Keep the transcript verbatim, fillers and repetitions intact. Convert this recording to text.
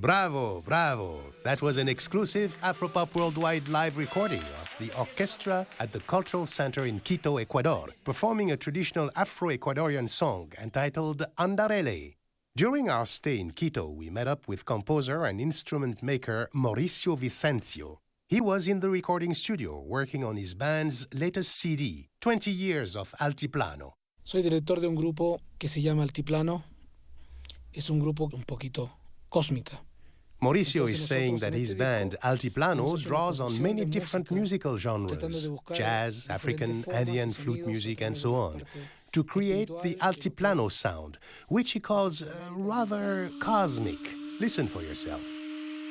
Bravo, bravo. That was an exclusive Afropop Worldwide live recording of the orchestra at the Cultural Center in Quito, Ecuador, performing a traditional Afro-Ecuadorian song entitled Andarele. During our stay in Quito, we met up with composer and instrument maker Mauricio Vicencio. He was in the recording studio working on his band's latest C D, twenty years of Altiplano. Soy director de un grupo que se llama Altiplano. Es un grupo un poquito cósmica. Mauricio is saying that his band Altiplano draws on many different musical genres, jazz, African, Andean flute music, and so on, to create the Altiplano sound, which he calls uh, rather cosmic. Listen for yourself.